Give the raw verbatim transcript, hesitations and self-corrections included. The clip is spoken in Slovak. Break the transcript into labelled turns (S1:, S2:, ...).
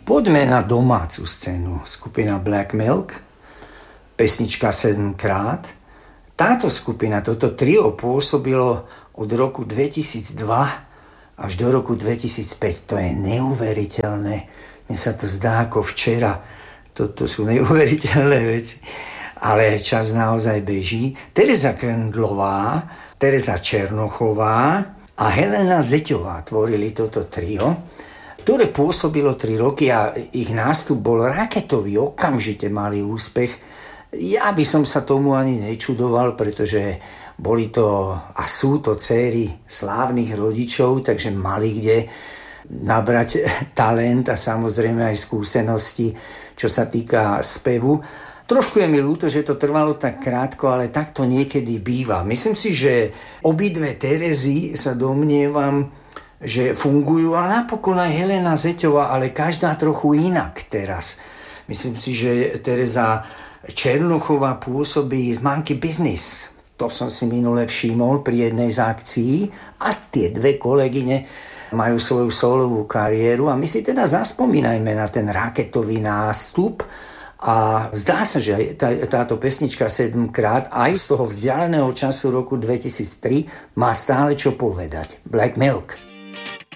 S1: Poďme na domácu scénu. Skupina Black Milk, pesnička sedemkrát. Táto skupina, toto trio pôsobilo od roku dvetisícdva až do roku dvetisícpäť. To je neuveriteľné. Mne sa to zdá ako včera. Toto sú neuveriteľné veci. Ale čas naozaj beží. Tereza Kendlová, Tereza Černochová a Helena Zeťová tvorili toto trio, ktoré pôsobilo tri roky a ich nástup bol raketový, okamžite mali úspech. Ja by som sa tomu ani nečudoval, pretože boli to a sú to dcéry slávnych rodičov, takže mali kde nabrať talent a samozrejme aj skúsenosti, čo sa týka spevu. Trošku je mi ľúto, že to trvalo tak krátko, ale tak to niekedy býva. Myslím si, že obidve Terezy sa domnievam, že fungujú, a napokon aj Helena Zeťová, ale každá trochu inak teraz. Myslím si, že Tereza Černochová pôsobí z Monkey Business. To som si minule všimol pri jednej z akcií a tie dve kolegyne majú svoju solovú kariéru a my si teda zaspomínajme na ten raketový nástup a zdá sa, že tá, táto pesnička sedemkrát aj z toho vzdialeného času roku dvetisíctri má stále čo povedať. Black Milk.